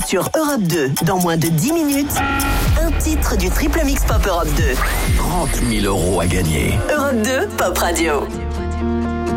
Sur Europe 2, dans moins de 10 minutes, un titre du Triple Mix Pop Europe 2. 30 000 € à gagner. Europe 2, Pop Radio.